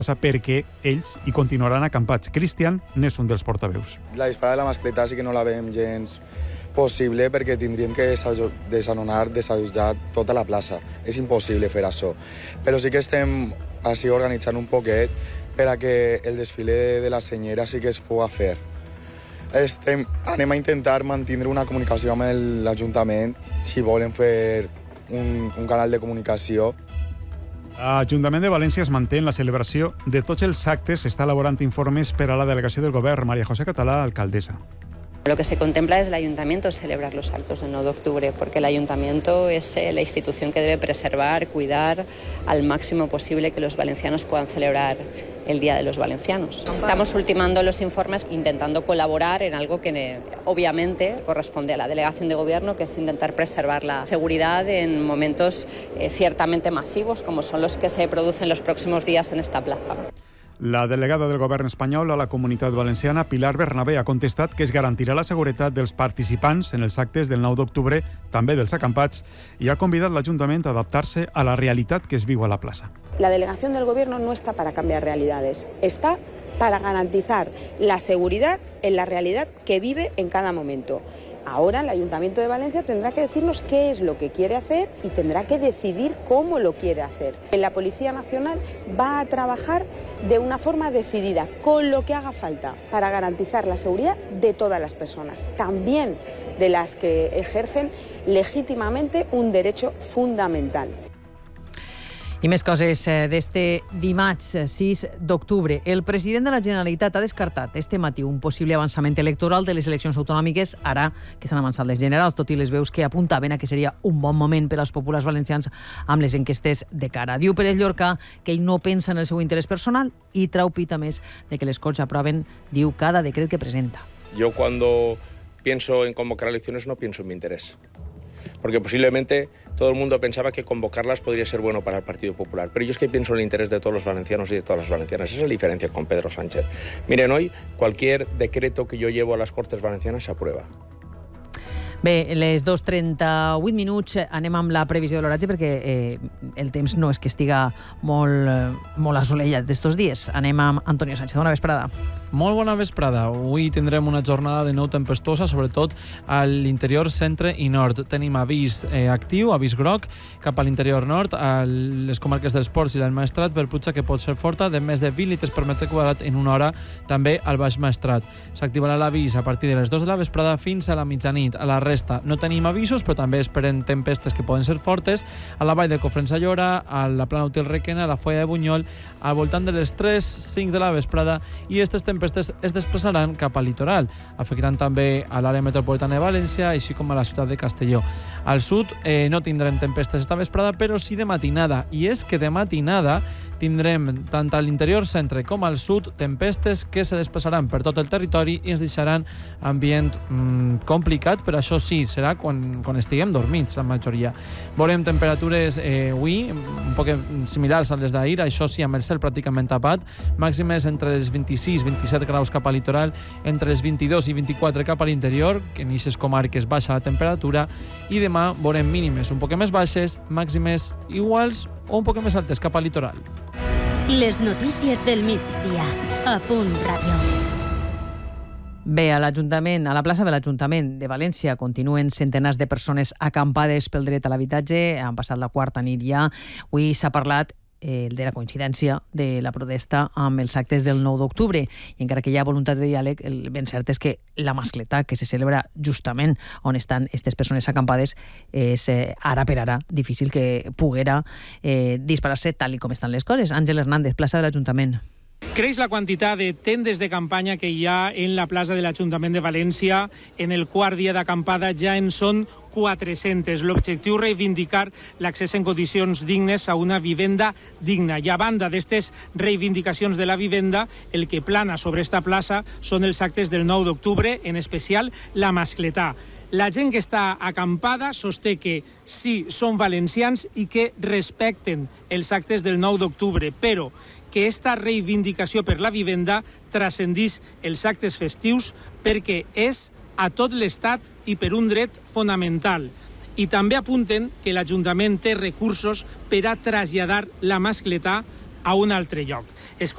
perquè ells hi continuaran acampats. Cristian n'és un dels portaveus. La disparada de la mascleta sí que no la veiem gens possible perquè tindríem que desallotjar tota la plaça. És impossible fer això. Però sí que estem així organitzant un poquet per a que el desfile de la senyera sí que es pugui fer. Anem a intentar mantenir una comunicació amb l'Ajuntament si volen fer un canal de comunicació. L'Ajuntament de València es manté en la celebració de tots els actes. Està elaborant informes per a la delegació del govern. María José Catalá, alcaldesa. Lo que se contempla es el ayuntamiento celebrar los actos del 9 de octubre, porque el ayuntamiento es la institución que debe preservar, cuidar al máximo posible que los valencianos puedan celebrar el Día de los Valencianos. Estamos ultimando los informes intentando colaborar en algo que obviamente corresponde a la delegación de gobierno, que es intentar preservar la seguridad en momentos ciertamente masivos como son los que se producen los próximos días en esta plaza. La delegada del govern espanyol a la Comunitat Valenciana, Pilar Bernabé, ha contestat que es garantirà la seguretat dels participants en els actes del 9 d'octubre, també dels acampats, i ha convidat l'Ajuntament a adaptar-se a la realitat que es viu a la plaça. La delegación del gobierno no está para cambiar realidades, está para garantizar la seguridad en la realidad que vive en cada momento. Ahora el Ayuntamiento de Valencia tendrá que decirnos qué es lo que quiere hacer y tendrá que decidir cómo lo quiere hacer. La Policía Nacional va a trabajar de una forma decidida, con lo que haga falta, para garantizar la seguridad de todas las personas, también de las que ejercen legítimamente un derecho fundamental. I més coses d'este dimarts 6 d'octubre. El president de la Generalitat ha descartat este matí un possible avançament electoral de les eleccions autonòmiques ara que s'han avançat les generals, tot i les veus que apuntaven a que seria un bon moment per als populars valencians amb les enquestes de cara. Diu Pérez Llorca que ell no pensa en el seu interès personal i trau pit a més de que les Corts aproven, diu, cada decret que presenta. Yo cuando pienso en convocar elecciones no pienso en mi interés. Porque posiblemente todo el mundo pensaba que convocarlas podría ser bueno para el Partido Popular. Pero yo es que pienso en el interés de todos los valencianos y de todas las valencianas. Esa es la diferencia con Pedro Sánchez. Miren, hoy cualquier decreto que yo llevo a las Cortes Valencianas se aprueba. Bé, les 2:38 minuts, anem amb la previsió de l'oratge perquè el temps no és que estiga molt assolellat d'estos dies. Anem amb Antonio Sánchez. Bona vesprada. Molt bona vesprada. Avui tindrem una jornada de neu tempestuosa, sobretot a l'interior centre i nord. Tenim avís actiu, avís groc, cap a l'interior nord, a les comarques dels Ports i l'Alt Maestrat, per pluja que pot ser forta, de més de 20 litres per metre quadrat en una hora, també al Baix Maestrat. S'activarà l'avís a partir de les 2 de la vesprada fins a la mitjanit. A la resta no tenim avisos, però també esperen tempestes que poden ser fortes a la vall de Cofrents-Ayora, a la plana Util-Requena, a la Foia de Bunyol, al voltant de les 3-5 de la vesprada, i aquestes tempestes es desplaçaran cap al litoral. Afectaran també a l'àrea metropolitana de València, així com a la ciutat de Castelló. Al sud no tindrem tempestes esta vesprada, però sí de matinada, i és que de matinada tindrem tant a l'interior centre com al sud tempestes que se desplaçaran per tot el territori i ens deixaran ambient complicat, però això sí, serà quan estiguem dormits, la majoria. Veurem temperatures avui un poc similars a les d'ahir, això sí, amb el cel pràcticament tapat, màximes entre els 26-27 graus cap al litoral, entre els 22 i 24 cap a l'interior, que en aquestes comarques baixa la temperatura, i demà veurem mínimes un poc més baixes, màximes iguals o un poc més altes cap al litoral. Les notícies del migdia, a Punt Ràdio. Bé, a l'Ajuntament, a la plaça de l'Ajuntament de València continuen centenars de persones acampades pel dret a l'habitatge. Han passat la quarta nit ja. Avui s'ha parlat de la coincidència de la protesta amb els actes del 9 d'octubre. I encara que hi ha voluntat de diàleg, el ben cert és que la mascleta que se celebra justament on estan aquestes persones acampades és ara per ara difícil que poguera disparar-se tal com estan les coses. Àngel Hernández, plaça de l'Ajuntament. Creix la quantitat de tendes de campanya que hi ha en la plaça de l'Ajuntament de València. En el quart dia d'acampada ja en són 400. L'objectiu és reivindicar l'accés en condicions dignes a una vivenda digna. I a banda d'aquestes reivindicacions de la vivenda, el que plana sobre esta plaça són els actes del 9 d'octubre, en especial la mascletà. La gent que està acampada sosté que sí, són valencians i que respecten els actes del 9 d'octubre, però que esta reivindicació per la vivenda transcendís els actes festius perquè és a tot l'Estat i per un dret fonamental. I també apunten que l'Ajuntament té recursos per a traslladar la mascletà a un altre lloc.